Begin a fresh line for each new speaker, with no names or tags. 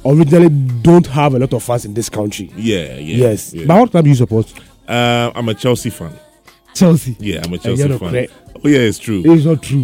originally don't have a lot of fans in this country. Yes.
Yeah.
But what club do you support?
I'm a Chelsea fan.
Chelsea.
Yeah, I'm a Chelsea fan.
Correct.
Oh yeah, it's true.
It's not true.